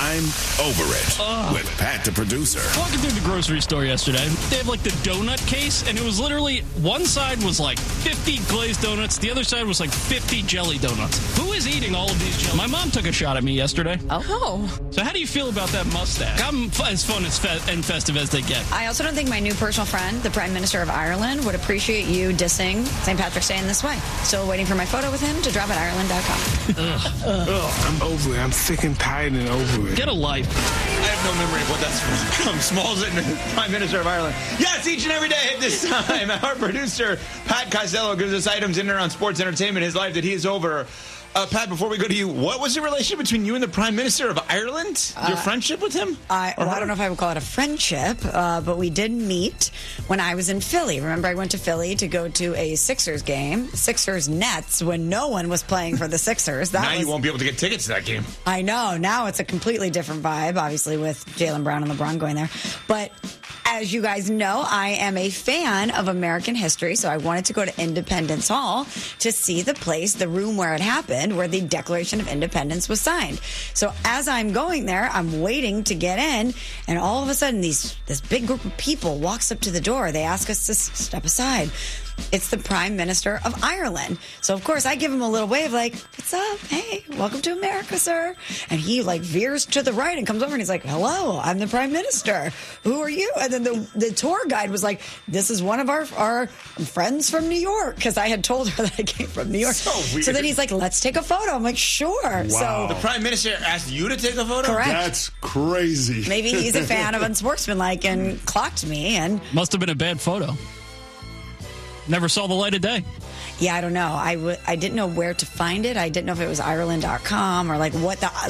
I'm Over It with Pat the producer. Walking through the grocery store yesterday, they have like the donut case, and it was literally one side was like 50 glazed donuts, the other side was like 50 jelly donuts. Who is eating all of these jelly? My mom took a shot at me yesterday. Oh. So how do you feel about that mustache? I'm as fun and festive as they get. I also don't think my new personal friend, the Prime Minister of Ireland, would appreciate you dissing St. Patrick's Day in this way. Still waiting for my photo with him to drop at Ireland.com. I'm over it. I'm sick and tired and over it. Get a life. I have no memory of what that's from. Smalls and Prime Minister of Ireland. Yes, each and every day at this time, our producer, Pat Costello, gives us items in and around sports, entertainment, his life that he is over. Pat, before we go to you, what was the relationship between you and the Prime Minister of Ireland? Your friendship with him? I don't know if I would call it a friendship, but we did meet when I was in Philly. Remember, I went to Philly to go to a Sixers game, Sixers-Nets, when no one was playing for the Sixers. Now you won't be able to get tickets to that game. I know. Now it's a completely different vibe, obviously, with Jaylen Brown and LeBron going there. But as you guys know, I am a fan of American history, so I wanted to go to Independence Hall to see the place, the room where it happened, where the Declaration of Independence was signed. So as I'm going there, I'm waiting to get in, and all of a sudden, this big group of people walks up to the door. They ask us to step aside. It's the Prime Minister of Ireland. So, of course, I give him a little wave like, what's up? Hey, welcome to America, sir. And he, veers to the right and comes over and he's like, hello, I'm the Prime Minister. Who are you? And then the tour guide was like, this is one of our friends from New York, because I had told her that I came from New York. So weird. So then he's like, let's take a photo. I'm like, sure. Wow. So The Prime Minister asked you to take a photo? Correct. That's crazy. Maybe he's a fan of Unsportsmanlike and clocked me. And Must have been a bad photo. Never saw the light of day. yeah, I don't know. I didn't know where to find it. I didn't know if it was Ireland.com or what the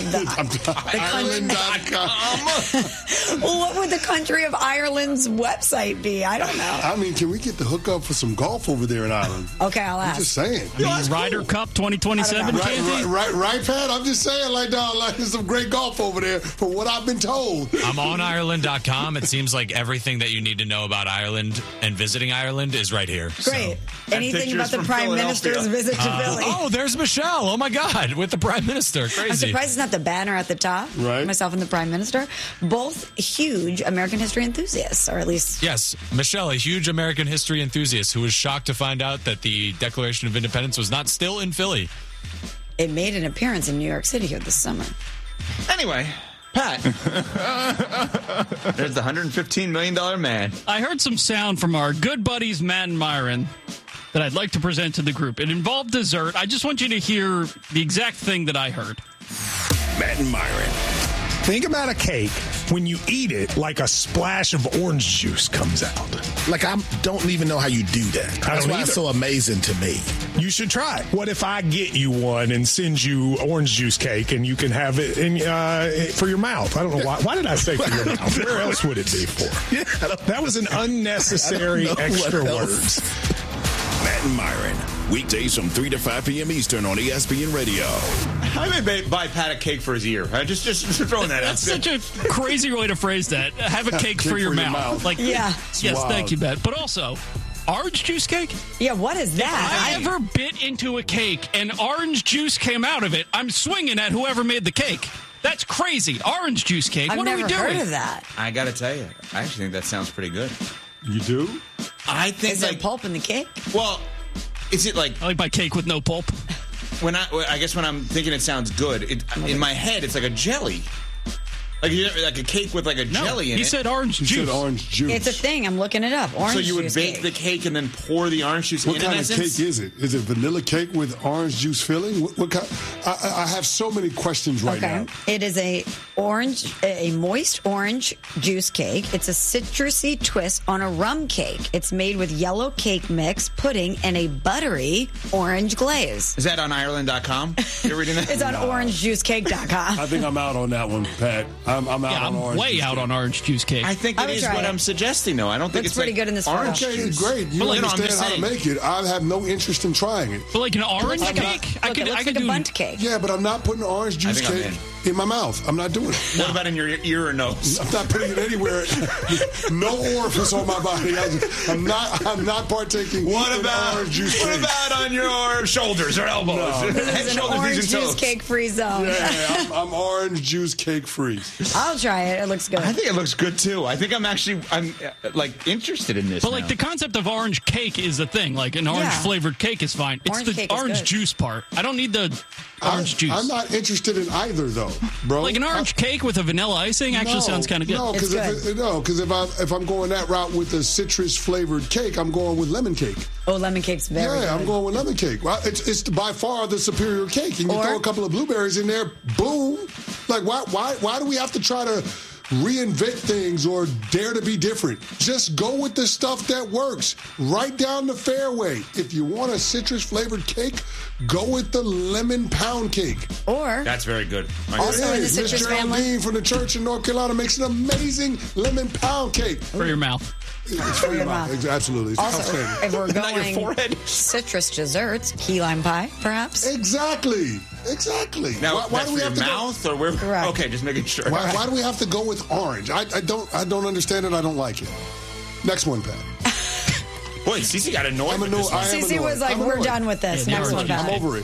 Ireland.com. Well, what would the country of Ireland's website be? I don't know. I mean, can we get the hookup for some golf over there in Ireland? Okay, I'll I'm ask. just saying. Ryder Cup 2027, I Candy? Right, Pat? I'm just saying, there's some great golf over there from what I've been told. I'm on Ireland.com. It seems like everything that you need to know about Ireland and visiting Ireland is right here. Great. So. Anything about the from Prime Minister's visit to Philly? Oh, there's Michelle. Oh, my God. With the Prime Minister. I'm Crazy. surprised it's not the banner at the top. Right. Myself and the Prime Minister. Both huge American history enthusiasts, or at least... Yes, Michelle, a huge American history enthusiast who was shocked to find out that the Declaration of Independence was not still in Philly. It made an appearance in New York City here this summer. Anyway, Pat. There's the $115 million man. I heard some sound from our good buddies, Matt and Myron, that I'd like to present to the group. It involved dessert. I just want you to hear the exact thing that I heard. Matt and Myron. Think about a cake. When you eat it, like a splash of orange juice comes out. I don't even know how you do that. That's why it's so amazing to me. You should try. What if I get you one and send you orange juice cake and you can have it for your mouth? I don't know why. Why did I say for your mouth? Where else would it be for? That was an unnecessary extra word. Matt and Myron. Weekdays from 3 to 5 p.m. Eastern on ESPN Radio. I may buy Pat a cake for his ear. Just throwing that out. That's such a crazy way to phrase that. Have a cake for your mouth. Yeah. Yes, wild. thank you, Matt. But also, orange juice cake? Yeah, what is If that? I ever bit into a cake and orange juice came out of it, I'm swinging at whoever made the cake. That's crazy. Orange juice cake. I've What are we never doing? heard of that. I got to tell you, I actually think that sounds pretty good. You do? I think Is there pulp in the cake? well, is it like I like my cake with no pulp. when I guess when I'm thinking it sounds good, in my head it's like a jelly. Like a cake with a jelly in He it. said orange You juice. said orange juice. It's a thing. I'm looking it up. Orange So you would juice bake cake. the cake and then pour the orange juice What in kind of essence? cake is it? Is it vanilla cake with orange juice filling? What kind? I have so many questions right now. It is a moist orange juice cake. It's a citrusy twist on a rum cake. It's made with yellow cake mix, pudding, and a buttery orange glaze. Is that on Ireland.com? You're reading that? It's on orangejuicecake.com. I think I'm out on that one, Pat. I'm out Yeah, on I'm orange way juice out cake. on orange juice cake. I think I it would is try what it. I'm suggesting, though. I don't think Looks it's pretty like good in this photo. orange Okay, juice. great. You I'm understand just how to saying. make it. I have no interest in trying it. But like an orange Looks like cake? it looks like a bundt cake. Yeah, but I'm not putting orange I juice think I'm cake. in. in my mouth. I'm not doing it. What about in your ear or nose? I'm not putting it anywhere. No orifice on my body. I'm not partaking. What in about orange juice cake. What about on your shoulders or elbows? No. This is an orange juice cake free zone. Yeah, I'm orange juice cake free. I'll try it. It looks good. I think it looks good too. I think I'm like interested in this. But now. like the concept of orange cake is a thing. Like an orange flavored cake is fine. It's Orange the cake is orange good. juice part. I don't need the orange juice. I'm not interested in either, though, bro. Like an orange cake with a vanilla icing actually sounds kind of good. No, because if I'm going that route with a citrus flavored cake, I'm going with lemon cake. Oh, lemon cake's very good. I'm going with lemon cake. Well, it's by far the superior cake. And you Or- throw a couple of blueberries in there, boom. Like, why do we have to try to reinvent things or dare to be different? Just go with the stuff that works. Right down the fairway. If you want a citrus flavored cake, go with the lemon pound cake. Or That's very good. Also in the Miss citrus family. Geraldine from the church in North Carolina makes an amazing lemon pound cake. For your mouth. It's for your mouth. Absolutely. It's Also, outstanding. if we're Not your going forehead. citrus desserts, key lime pie, perhaps. Exactly. Now, Why do we have to mouth or where? Correct. Okay, just making sure. Why do we have to go with orange? I don't understand it. I don't like it. Next one, Pat. Boy, Cece got annoyed with this one. Cece was like, we're done with this. Yeah, Next the one, orange Pat. I'm over it.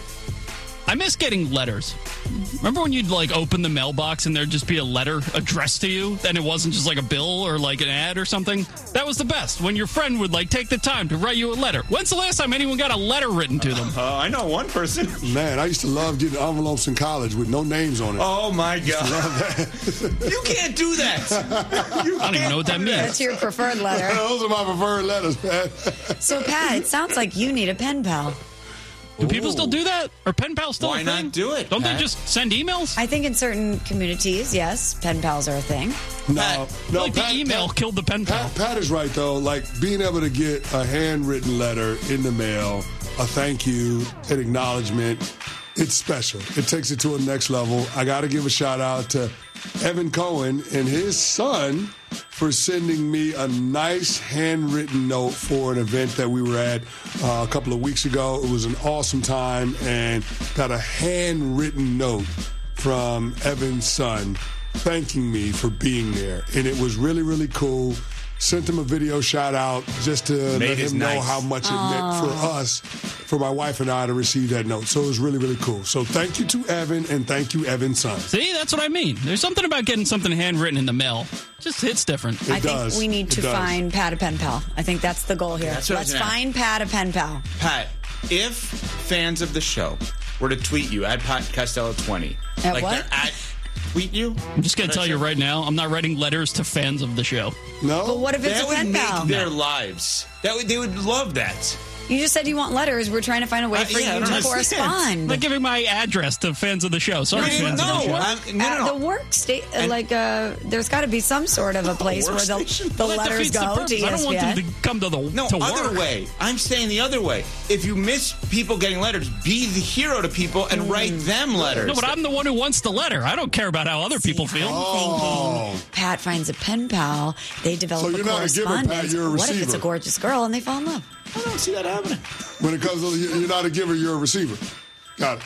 I miss getting letters. Remember when you'd like open the mailbox and there'd just be a letter addressed to you, and it wasn't just like a bill or like an ad or something? That was the best. When your friend would like take the time to write you a letter. When's the last time anyone got a letter written to them? I know one person. Man, I used to love getting envelopes in college with no names on it. Oh my God! You can't do that. I don't even know what that means. That's your preferred letter. Those are my preferred letters, man. So, Pat, it sounds like you need a pen pal. Do people still do that? Are pen pals still Why a thing? not do it, Don't Pat? they just send emails? I think in certain communities, yes, pen pals are a thing. No, like the email killed the pen pal. Pat is right, though. Like, being able to get a handwritten letter in the mail, a thank you, an acknowledgement, it's special. It takes it to a next level. I got to give a shout out to Evan Cohen and his son for sending me a nice handwritten note for an event that we were at a couple of weeks ago. It was an awesome time, and got a handwritten note from Evan's son thanking me for being there. And it was really, really cool. Sent him a video shout out just to let him know how much it meant for us, for my wife and I to receive that note. So it was really, really cool. So thank you to Evan, and thank you, Evan's son. See, that's what I mean. There's something about getting something handwritten in the mail. Just hits different. I think we need to find Pat a pen pal. I think that's the goal here. That's what I was Let's gonna find Pat a pen pal. Pat, if fans of the show were to tweet you at Pat Costello 20, At like what? they're at tweet you, I'm just going to tell you right now, I'm not writing letters to fans of the show. No? But what if it's that a would pen make pal? their lives. They would love that. You just said you want letters. We're trying to find a way for yeah, I you don't to understand. correspond. I'm not giving my address to fans of the show. Sorry, fans of the show. The work state, there's got to be some sort of a place where the Well, that letters defeats the go to purpose. I don't want them ESPN. to come to the No, to other work. way. I'm saying the other way. If you miss people getting letters, be the hero to people and write them letters. No, but I'm the one who wants the letter. I don't care about how other people feel. I'm thinking Pat finds a pen pal. They develop So a you're not a giver, Pat, correspondence. you're a What if it's a receiver. gorgeous girl and they fall in love? I don't see that happening. When it comes to, you're not a giver, you're a receiver. Got it.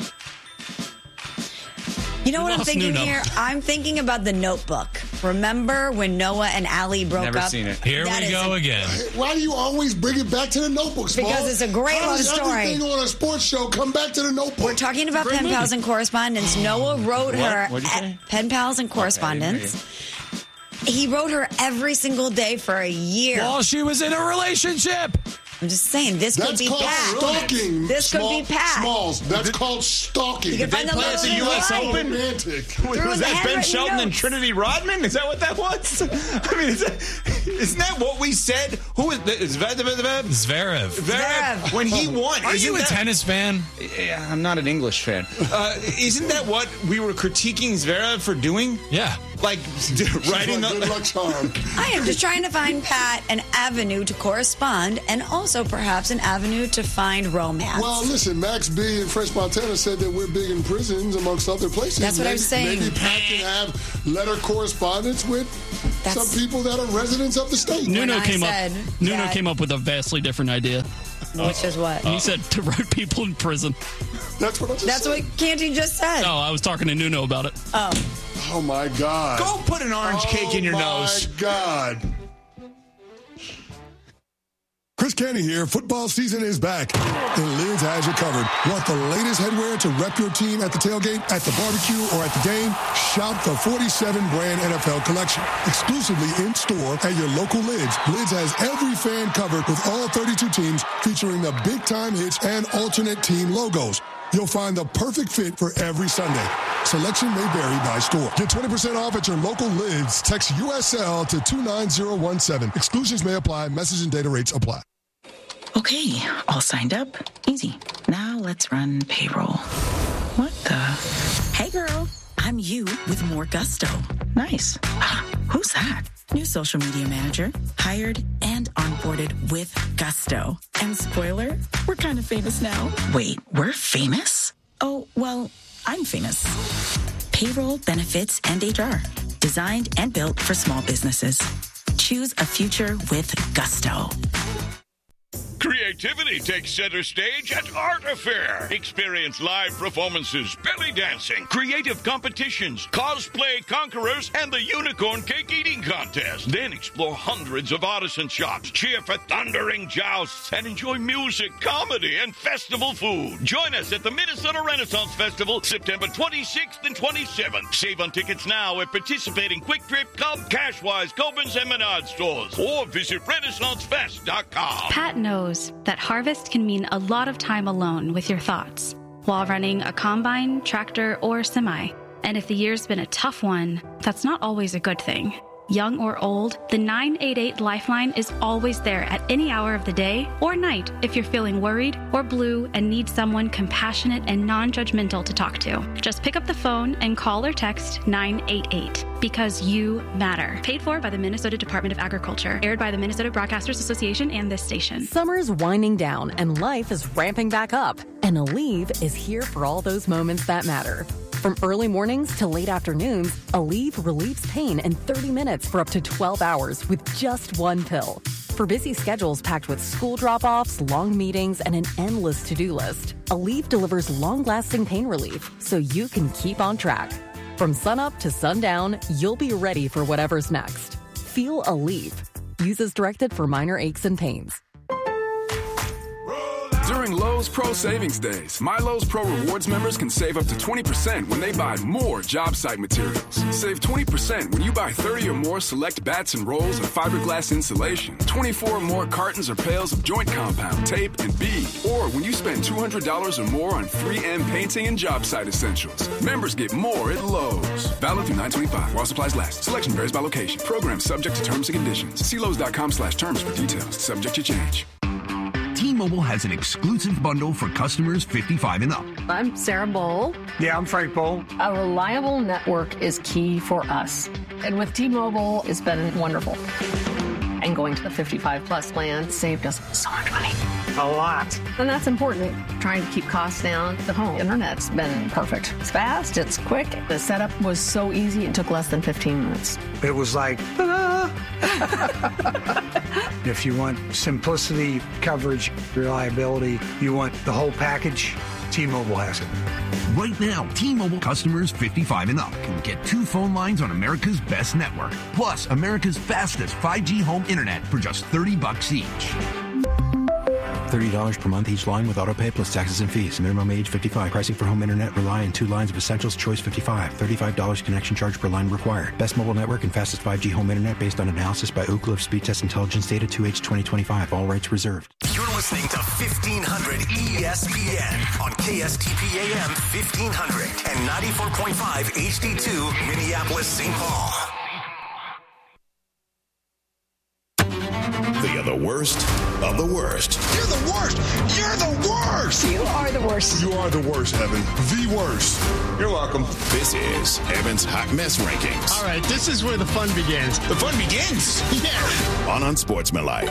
You know what I'm lost thinking Nuno. here? I'm thinking about The Notebook. Remember when Noah and Allie broke Never up? seen it. Here That we is go again. Why do you always bring it back to the Notebook, Smalls? Because it's a great How love does story. everything on a sports show come back to the Notebook? We're talking about pen pals and correspondence. Noah wrote her What'd you say? pen pals and correspondence. He wrote her every single day for a year. While she was in a relationship. I'm just saying, this could That's be called Pat. stalking. This could be Pat. Smalls. That's called stalking. You can find the play at the little US line. Open? Romantic. Through Was the that Ben handwritten Shelton and notes. Trinity Rodman? Is that what that was? I mean, isn't that what we said? Who is Zverev? Zverev. When he won. Are you a tennis fan? Yeah, I'm not an English fan. Isn't that what we were critiquing Zverev for doing? Yeah. Like writing Good the. luck charm. I am just trying to find Pat an avenue to correspond and also perhaps an avenue to find romance. Well, listen, Max B in French Montana said that we're big in prisons, amongst other places. That's what I was saying. Maybe Pat can have letter correspondence with some people that are residents of the state. Nuno I came said Nuno that- came up with a vastly different idea. Which is what? He said to write people in prison. That's what I just That's said. what Canty just said. No, I was talking to Nuno about it. Oh, my God. Go put an orange cake in your nose. Oh, my God. Chris Canty here. Football season is back, and Lids has you covered. Want the latest headwear to rep your team at the tailgate, at the barbecue, or at the game? Shop the 47-brand NFL collection. Exclusively in-store at your local Lids. Lids has every fan covered with all 32 teams featuring the big-time hits and alternate team logos. You'll find the perfect fit for every Sunday. Selection may vary by store. Get 20% off at your local Lids. Text USL to 29017. Exclusions may apply. Message and data rates apply. Okay, all signed up. Easy. Now let's run payroll. What the? Hey, girl. I'm you with more gusto. Nice. Who's that? New social media manager. Hired and onboarded with gusto. And spoiler, we're kind of famous now. Wait, we're famous? Oh, well, I'm famous. Payroll, benefits, and HR. Designed and built for small businesses. Choose a future with gusto. Creativity takes center stage at Art Affair. Experience live performances, belly dancing, creative competitions, cosplay conquerors, and the unicorn cake eating contest. Then explore hundreds of artisan shops, cheer for thundering jousts, and enjoy music, comedy, and festival food. Join us at the Minnesota Renaissance Festival, September 26th and 27th. Save on tickets now at participating Quick Trip, Cub, Cashwise, Coburn's, and Menard stores, or visit RenaissanceFest.com. Pat knows that harvest can mean a lot of time alone with your thoughts while running a combine, tractor, or semi. And if the year's been a tough one, that's not always a good thing. Young or old, the 988 Lifeline is always there at any hour of the day or night if you're feeling worried or blue and need someone compassionate and non-judgmental to talk to. Just pick up the phone and call or text 988 because you matter. Paid for by the Minnesota Department of Agriculture. Aired by the Minnesota Broadcasters Association and this station. Summer's winding down and life is ramping back up. And Aleve is here for all those moments that matter. From early mornings to late afternoons, Aleve relieves pain in 30 minutes for up to 12 hours with just one pill. For busy schedules packed with school drop-offs, long meetings, and an endless to-do list, Aleve delivers long-lasting pain relief so you can keep on track. From sunup to sundown, you'll be ready for whatever's next. Feel Aleve. Use as directed for minor aches and pains. During Lowe's Pro Savings Days, My Lowe's Pro Rewards members can save up to 20% when they buy more job site materials. Save 20% when you buy 30 or more select bats and rolls of fiberglass insulation, 24 or more cartons or pails of joint compound, tape, and bead. Or when you spend $200 or more on 3M painting and job site essentials. Members get more at Lowe's. Valid through 9/25 while supplies last. Selection varies by location. Program subject to terms and conditions. See Lowe's.com/terms for details. Subject to change. T-Mobile has an exclusive bundle for customers 55 and up. I'm Sarah Bowl. Yeah, I'm Frank Bowl. A reliable network is key for us. And with T-Mobile, it's been wonderful. And going to the 55-plus plan saved us so much money. A lot. And that's important. Trying to keep costs down. The home internet's been perfect. It's fast, it's quick. The setup was so easy, it took less than 15 minutes. It was like, if you want simplicity, coverage, reliability, you want the whole package, T-Mobile has it. Right now, T-Mobile customers 55 and up can get 2 phone lines on America's best network, plus America's fastest 5G home internet for just $30 each. $30 per month each line with autopay plus taxes and fees. Minimum age 55. Pricing for home internet rely on 2 lines of essentials. Choice 55. $35 connection charge per line required. Best mobile network and fastest 5G home internet based on analysis by Ookla of Speed Test Intelligence data 2H 2025. All rights reserved. You're listening to 1500 ESPN on KSTP AM 1500 and 94.5 HD2 Minneapolis-St. Paul. They are the worst of the worst. You're the worst. You're the worst. You are the worst. You are the worst, Evan. The worst. You're welcome. This is Evan's Hot Mess Rankings. All right, this is where the fun begins. The fun begins? Yeah. On Unsportsmanlike.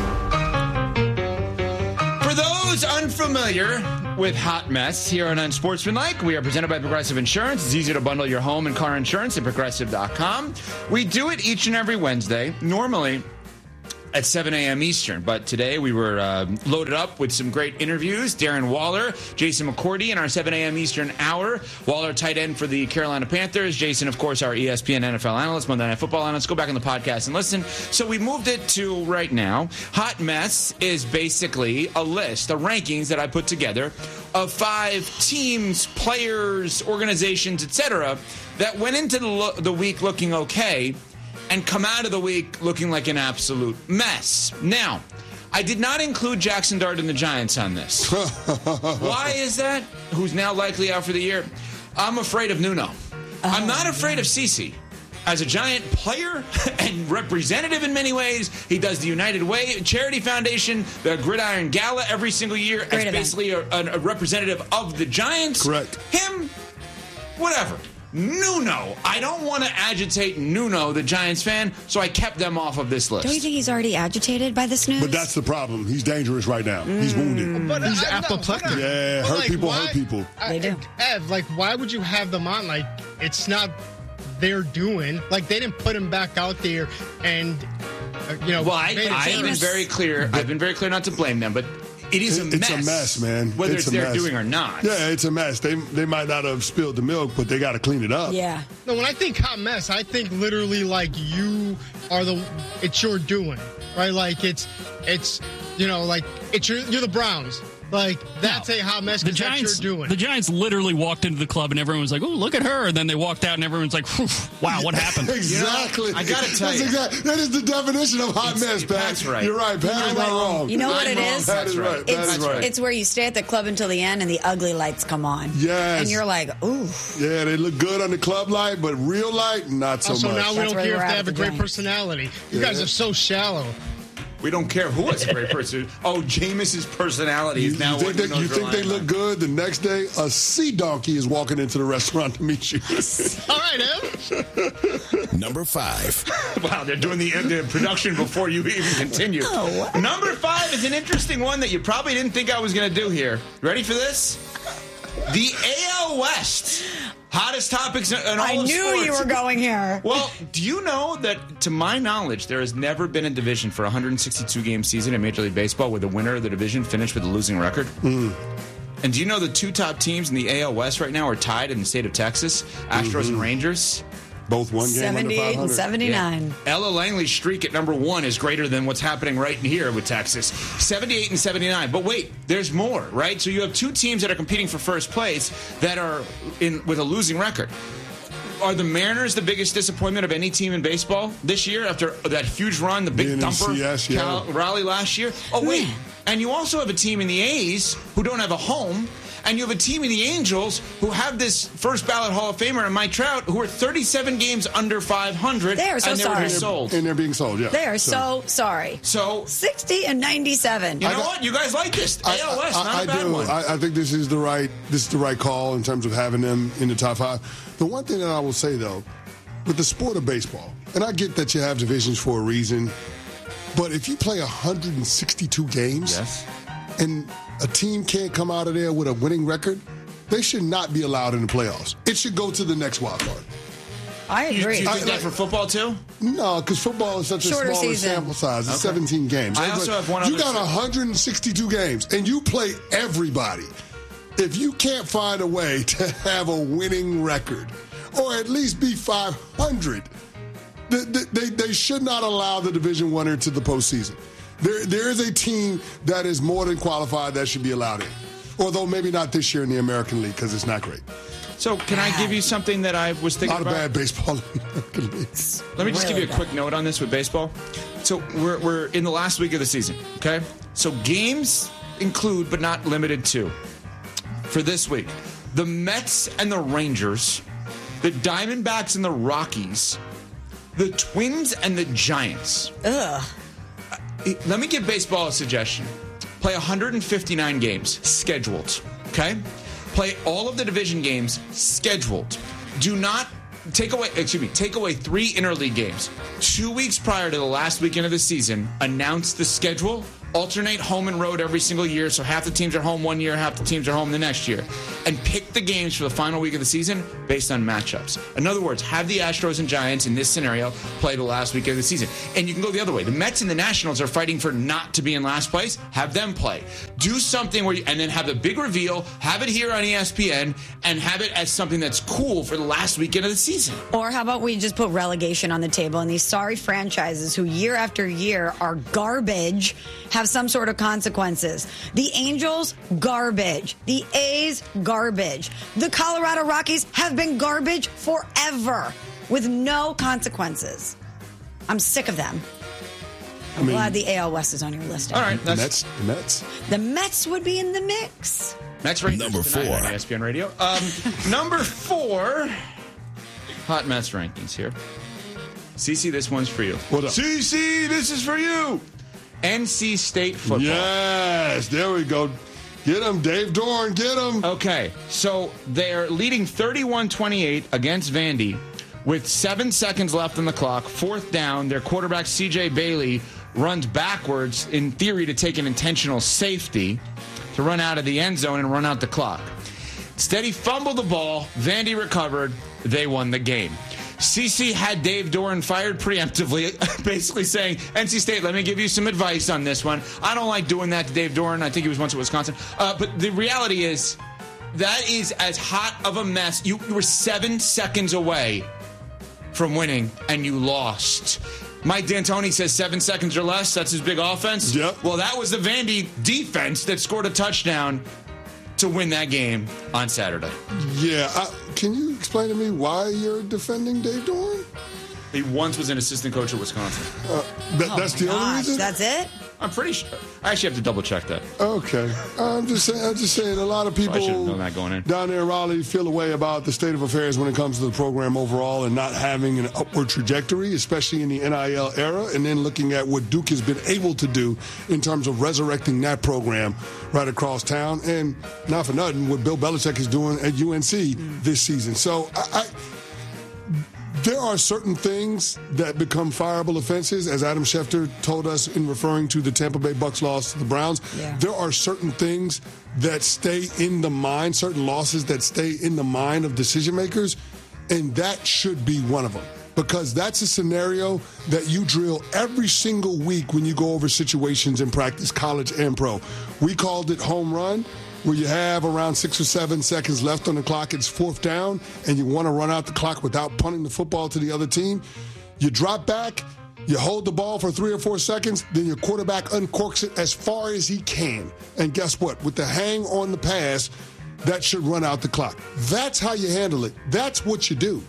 For those unfamiliar with Hot Mess here on Unsportsmanlike, we are presented by Progressive Insurance. It's easy to bundle your home and car insurance at Progressive.com. We do it each and every Wednesday. Normally, at 7 a.m. Eastern. But today we were loaded up with some great interviews. Darren Waller, Jason McCourty in our 7 a.m. Eastern hour. Waller, tight end for the Carolina Panthers. Jason, of course, our ESPN NFL analyst, Monday Night Football analyst. Go back on the podcast and listen. So we moved it to right now. Hot Mess is basically a list, the rankings that I put together of 5 teams, players, organizations, etc., that went into the week looking okay and come out of the week looking like an absolute mess. Now, I did not include Jackson Dart and the Giants on this. Why is that? Who's now likely out for the year? I'm afraid of Nuno. I'm not afraid of Cece. As a Giant player and representative in many ways, he does the United Way Charity Foundation, the Gridiron Gala every single year as basically a representative of the Giants. Correct. Him, whatever. Nuno. I don't want to agitate Nuno, the Giants fan, so I kept them off of this list. Don't you think he's already agitated by this news? But that's the problem. He's dangerous right now. He's wounded. But, he's apoplectic. Yeah, hurt people. They do. Ev, why would you have them on? It's not their doing. They didn't put him back out there and, Well, I've been very clear. I've been very clear not to blame them, but it is a mess. It's a mess, man. Whether it's their doing or not. Yeah, it's a mess. They might not have spilled the milk, but they got to clean it up. Yeah. No, when I think hot mess, I think literally you are it's your doing, right? You're the Browns. That's a hot mess. The Giants, that's your doing. The Giants literally walked into the club and everyone was like, "Oh, look at her!" And then they walked out and everyone's like, "Wow, what happened?" Exactly. I got to tell you, that is the definition of hot mess, Pat. That's right. You're right. Pat is not wrong. You know what it is? That's right. It's where you stay at the club until the end and the ugly lights come on. Yes. And you're like, ooh. Yeah, they look good on the club light, but real light, not so much. So now we That's don't where care if we're they at have a with the great Giants. personality. You guys are so shallow. We don't care who is a great person. Oh, Jameis's personality is now. You think they look good? The next day, a sea donkey is walking into the restaurant to meet you. All right, Em. Number 5. Wow, they're doing the production before you even continue. Oh. Number 5 is an interesting one that you probably didn't think I was going to do here. Ready for this? The AL West. Hottest topics in all of sports. I knew you were going here. Well, do you know that, to my knowledge, there has never been a division for a 162-game season in Major League Baseball where the winner of the division finished with a losing record? And do you know the 2 top teams in the AL West right now are tied in the state of Texas? Astros and Rangers. Both one game under 78 500. and 79. Yeah. Ella Langley's streak at number 1 is greater than what's happening right in here with Texas. 78 and 79. But wait, there's more, right? So you have 2 teams that are competing for first place that are with a losing record. Are the Mariners the biggest disappointment of any team in baseball this year after that huge run, the big thumper rally last year? Oh, wait. And you also have a team in the A's who don't have a home. And you have a team in the Angels who have this first ballot Hall of Famer and Mike Trout who are 37 games under 500. They are so sorry. Being sold. And they're being sold, yeah. They are so sorry. So 60 and 97. You know what? You guys like this. AL West, not a bad one. I think this is the right call in terms of having them in the top 5. The one thing that I will say, though, with the sport of baseball, and I get that you have divisions for a reason, but if you play 162 games and a team can't come out of there with a winning record, they should not be allowed in the playoffs. It should go to the next wild card. I agree. Do you think that for football, too? No, because football is such a smaller sample size. It's 17 games. I also have one other. You got 162 games, and you play everybody. If you can't find a way to have a winning record, or at least be 500, they should not allow the division winner to the postseason. There is a team that is more than qualified that should be allowed in. Although maybe not this year in the American League because it's not great. So can I give you something that I was thinking about? Not a bad baseball in the American League. Let me just give you a quick note on this with baseball. So we're in the last week of the season, okay? So games include, but not limited to, for this week, the Mets and the Rangers, the Diamondbacks and the Rockies, the Twins and the Giants. Ugh. Let me give baseball a suggestion. Play 159 games, scheduled, okay? Play all of the division games, scheduled. Do not take away 3 interleague games. 2 weeks prior to the last weekend of the season, announce the schedule alternate home and road every single year, so half the teams are home one year, half the teams are home the next year, and pick the games for the final week of the season based on matchups. In other words, have the Astros and Giants in this scenario play the last week of the season. And you can go the other way. The Mets and the Nationals are fighting for not to be in last place. Have them play. Do something where and then have the big reveal, have it here on ESPN, and have it as something that's cool for the last weekend of the season. Or how about we just put relegation on the table and these sorry franchises who year after year are garbage have some sort of consequences. The Angels, garbage. The A's, garbage. The Colorado Rockies have been garbage forever with no consequences. I'm sick of them. I'm glad the AL West is on your list. All right. The Mets. The Mets would be in the mix. Mets rankings number 4 on ESPN Radio. Number 4, hot Mets rankings here. CC, this one's for you. What up? CC, this is for you. NC State football. Yes, there we go. Get him, Dave Dorn, get him. Okay, so they're leading 31-28 against Vandy with 7 seconds left on the clock. 4th down, their quarterback, C.J. Bailey, runs backwards, in theory, to take an intentional safety to run out of the end zone and run out the clock. Instead, he fumbled the ball. Vandy recovered. They won the game. CC had Dave Doran fired preemptively, basically saying, NC State, let me give you some advice on this one. I don't like doing that to Dave Doran. I think he was once at Wisconsin. But the reality is, that is as hot of a mess. You were 7 seconds away from winning, and you lost. Mike D'Antoni says 7 seconds or less. That's his big offense. Yep. Well, that was the Vandy defense that scored a touchdown to win that game on Saturday. Yeah. Can you explain to me why you're defending Dave Doran? He once was an assistant coach at Wisconsin. That's the only reason? That's it? I'm pretty sure. I actually have to double check that. Okay. I'm just saying a lot of people I should have known that going in. down there in Raleigh feel a way about the state of affairs when it comes to the program overall and not having an upward trajectory, especially in the NIL era, and then looking at what Duke has been able to do in terms of resurrecting that program right across town. And not for nothing, what Bill Belichick is doing at UNC this season. So there are certain things that become fireable offenses, as Adam Schefter told us in referring to the Tampa Bay Bucs loss to the Browns. Yeah. There are certain things that stay in the mind, certain losses that stay in the mind of decision makers, and that should be one of them. Because that's a scenario that you drill every single week when you go over situations in practice, college and pro. We called it home run, where you have around 6 or 7 seconds left on the clock. It's 4th down, and you want to run out the clock without punting the football to the other team. You drop back, you hold the ball for 3 or 4 seconds, then your quarterback uncorks it as far as he can. And guess what? With the hang on the pass, that should run out the clock. That's how you handle it. That's what you do.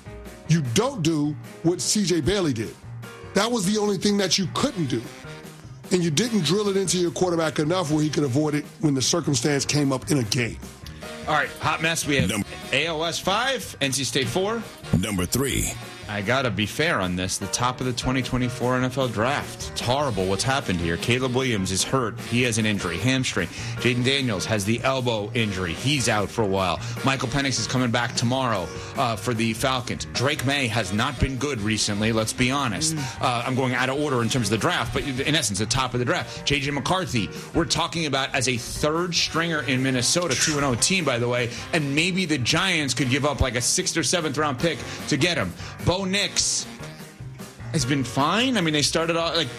You don't do what C.J. Bailey did. That was the only thing that you couldn't do. And you didn't drill it into your quarterback enough where he could avoid it when the circumstance came up in a game. All right, hot mess. We have AOS 5, NC State 4. Number 3. I got to be fair on this. The top of the 2024 NFL draft. It's horrible what's happened here. Caleb Williams is hurt. He has an injury, hamstring. Jaden Daniels has the elbow injury. He's out for a while. Michael Penix is coming back tomorrow for the Falcons. Drake May has not been good recently, let's be honest. I'm going out of order in terms of the draft, but in essence, the top of the draft. J.J. McCarthy, we're talking about as a third stringer in Minnesota, 2-0 team, by the way, and maybe the Giants could give up like a 6th or 7th round pick to get him. Bo Nix has been fine. I mean, they started off like.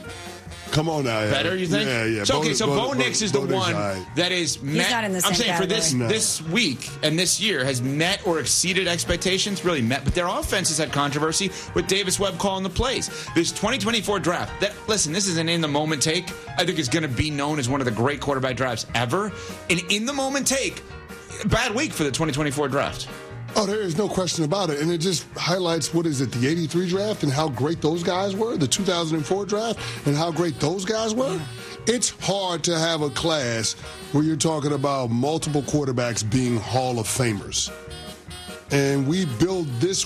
Come on now. Better, you think? Yeah. So, Bo Nix is the one that is met. He's not in the same I'm saying category. for this week and this year has met or exceeded expectations, really met. But their offense has had controversy with Davis Webb calling the plays. This 2024 draft, listen, this is an in-the-moment take. I think it's going to be known as one of the great quarterback drafts ever. An in-the-moment take, bad week for the 2024 draft. Oh, there is no question about it. And it just highlights, what is it, the 83 draft and how great those guys were, the 2004 draft and how great those guys were. It's hard to have a class where you're talking about multiple quarterbacks being Hall of Famers. And we built this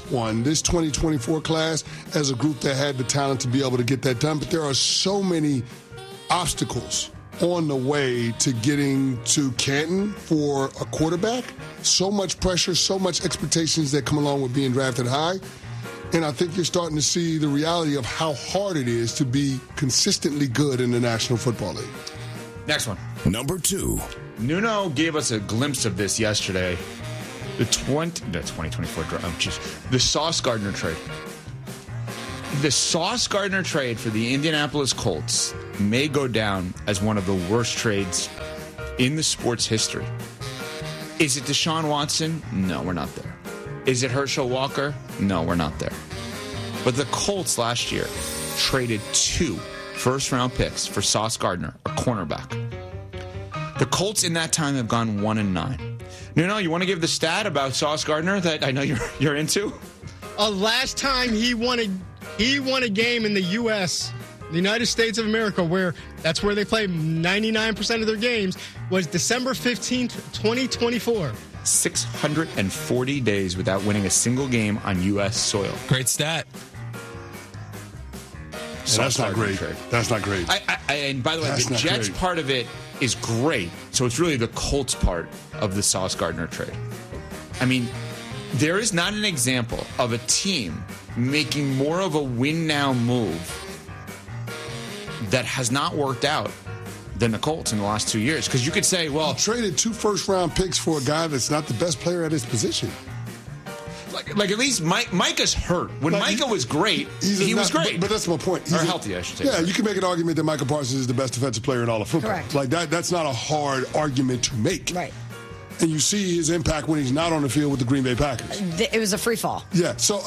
2024 class, as a group that had the talent to be able to get that done. But there are so many obstacles on the way to getting to Canton for a quarterback. So much pressure, so much expectations that come along with being drafted high. And I think you're starting to see the reality of how hard it is to be consistently good in the National Football League. Next one. Number 2. Nuno gave us a glimpse of this yesterday. The 2024 draft. The Sauce Gardner trade. The Sauce Gardner trade for the Indianapolis Colts may go down as one of the worst trades in the sports history. Is it Deshaun Watson? No, we're not there. Is it Herschel Walker? No, we're not there. But the Colts last year traded 2 first-round picks for Sauce Gardner, a cornerback. The Colts in that time have gone 1-9. Nuno, you want to give the stat about Sauce Gardner that I know you're into? Last time he won a game in the U.S., the United States of America, that's where they play 99% of their games, was December 15th, 2024. 640 days without winning a single game on U.S. soil. Great stat. That's not great. That's not great. And by the way, the Jets part of it is great. So it's really the Colts part of the Sauce Gardner trade. I mean, there is not an example of a team making more of a win-now move that has not worked out than the Colts in the last 2 years. Because you could say, well... You traded 2 first-round picks for a guy that's not the best player at his position. Like at least Micah's hurt. When Micah was great, he was great. But that's my point. Or healthy, I should say. Yeah, you can make an argument that Micah Parsons is the best defensive player in all of football. Correct. Like that's not a hard argument to make. Right. And you see his impact when he's not on the field with the Green Bay Packers. It was a free fall. Yeah, so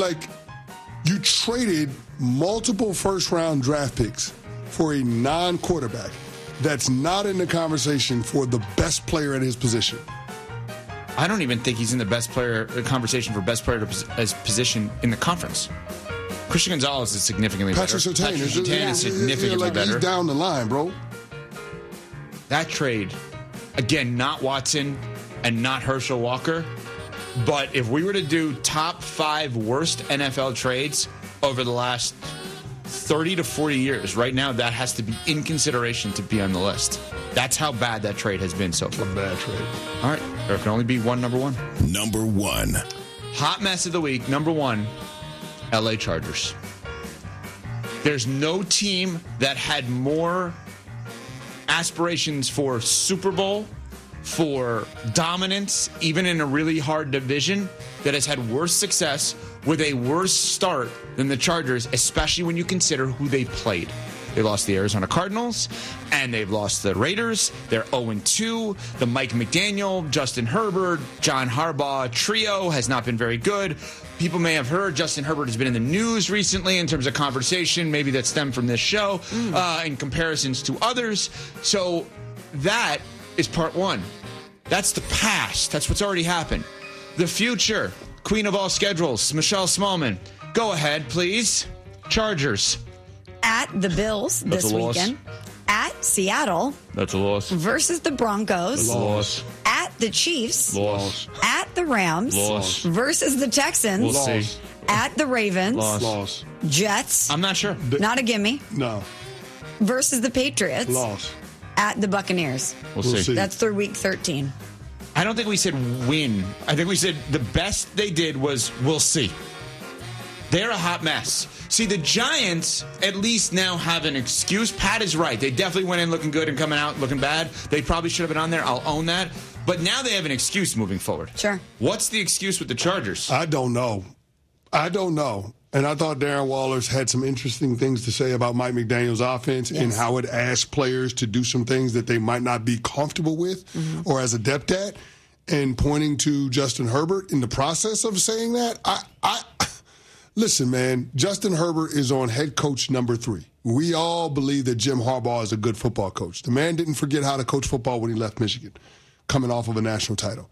you traded multiple first-round draft picks for a non-quarterback that's not in the conversation for the best player at his position. I don't even think he's in the best player conversation for best player as position in the conference. Christian Gonzalez is significantly better. Patrick Surtain is significantly better. He's down the line, bro. That trade, again, not Watson and not Herschel Walker, but if we were to do top 5 worst NFL trades over the last 30 to 40 years, right now that has to be in consideration to be on the list. That's how bad that trade has been so far. A bad trade. All right. There can only be one number 1. Number 1. Hot mess of the week. Number 1, LA Chargers. There's no team that had more aspirations for Super Bowl, for dominance, even in a really hard division, that has had worse success with a worse start than the Chargers, especially when you consider who they played. They lost the Arizona Cardinals, and they've lost the Raiders. They're 0-2. The Mike McDaniel, Justin Herbert, John Harbaugh trio has not been very good. People may have heard Justin Herbert has been in the news recently in terms of conversation, maybe that stemmed from this show, in comparisons to others. So that is part 1. That's the past. That's what's already happened. The future, queen of all schedules, Michelle Smallman. Go ahead, please. Chargers. At the Bills this weekend. At Seattle. That's a loss. Versus the Broncos. Loss. At the Chiefs. Loss. At the Rams. Loss. Versus the Texans. We'll see. At the Ravens. Loss. Jets. I'm not sure. Not a gimme. No. Versus the Patriots. Loss. At the Buccaneers. We'll see. That's through week 13. I don't think we said win. I think we said the best they did was we'll see. They're a hot mess. See, the Giants at least now have an excuse. Pat is right. They definitely went in looking good and coming out looking bad. They probably should have been on there. I'll own that. But now they have an excuse moving forward. Sure. What's the excuse with the Chargers? I don't know. And I thought Darren Waller's had some interesting things to say about Mike McDaniel's offense and how it asks players to do some things that they might not be comfortable with or as adept at. And pointing to Justin Herbert in the process of saying that, listen, man, Justin Herbert is on head coach number 3. We all believe that Jim Harbaugh is a good football coach. The man didn't forget how to coach football when he left Michigan, coming off of a national title.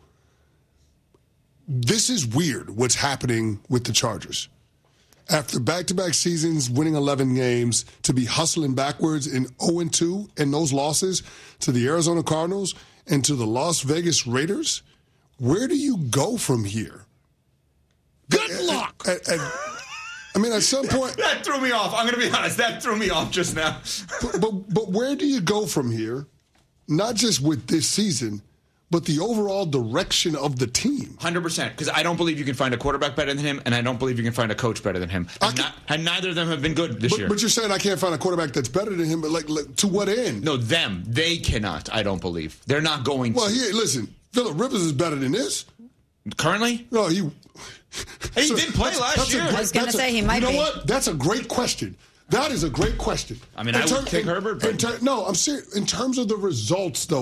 This is weird, what's happening with the Chargers. After back-to-back seasons, winning 11 games, to be hustling backwards in 0-2 and those losses to the Arizona Cardinals and to the Las Vegas Raiders, where do you go from here? Good luck! I mean, at some point... That threw me off. I'm going to be honest. That threw me off just now. but where do you go from here? Not just with this season, but the overall direction of the team. 100%, because I don't believe you can find a quarterback better than him, and I don't believe you can find a coach better than him. And neither of them have been good this year. But you're saying I can't find a quarterback that's better than him, but like to what end? No, them. They cannot, I don't believe. They're not going to. Well, listen, Phillip Rivers is better than this. Currently? No, he did play last year. I was going to say he might be. You know what? That's a great question. That is a great question. I mean, I would take Herbert. No, I'm serious. In terms of the results, though,